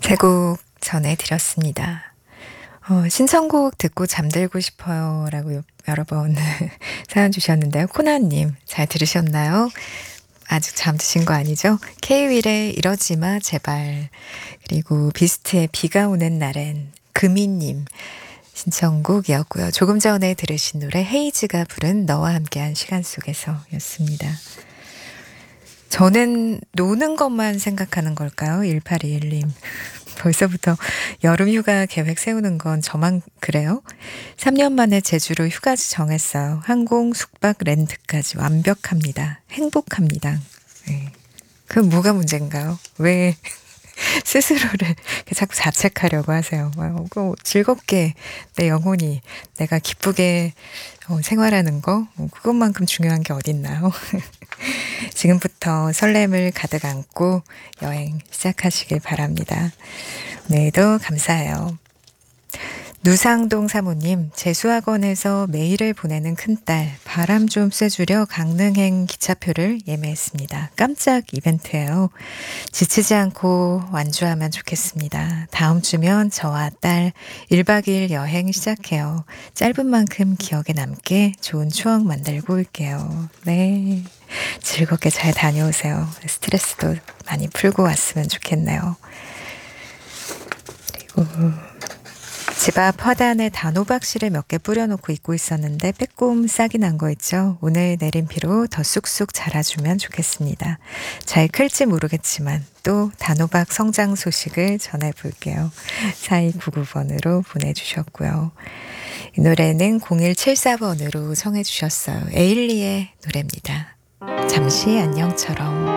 세 곡 전해드렸습니다. 신청곡 듣고 잠들고 싶어요 라고 여러 번 사연 주셨는데요. 코나님 잘 들으셨나요? 아직 잠드신 거 아니죠? K-윌의 이러지마 제발, 그리고 비스트의 비가 오는 날엔, 금이님 신청곡이었고요. 조금 전에 들으신 노래 헤이즈가 부른 너와 함께한 시간 속에서 였습니다. 저는 노는 것만 생각하는 걸까요? 1821님. 벌써부터 여름 휴가 계획 세우는 건 저만 그래요? 3년 만에 제주로 휴가지 정했어요. 항공, 숙박, 렌트까지 완벽합니다. 행복합니다. 네. 그 뭐가 문제인가요? 왜 스스로를 자꾸 자책하려고 하세요? 즐겁게 내 영혼이 내가 기쁘게 생활하는 거, 그것만큼 중요한 게 어딨나요? 지금부터 설렘을 가득 안고 여행 시작하시길 바랍니다. 오늘도 감사해요. 누상동 사모님, 재수학원에서 메일을 보내는 큰딸, 바람 좀 쐬주려 강릉행 기차표를 예매했습니다. 깜짝 이벤트예요. 지치지 않고 완주하면 좋겠습니다. 다음 주면 저와 딸 1박 2일 여행 시작해요. 짧은 만큼 기억에 남게 좋은 추억 만들고 올게요. 네, 즐겁게 잘 다녀오세요. 스트레스도 많이 풀고 왔으면 좋겠네요. 그리고 집 앞 화단에 단호박씨를 몇 개 뿌려놓고 있고 있었는데 빼꼼 싹이 난 거 있죠. 오늘 내린 비로 더 쑥쑥 자라주면 좋겠습니다. 잘 클지 모르겠지만 또 단호박 성장 소식을 전해볼게요. 4299번으로 보내주셨고요. 이 노래는 0174번으로 청해주셨어요. 에일리의 노래입니다. 잠시 안녕처럼.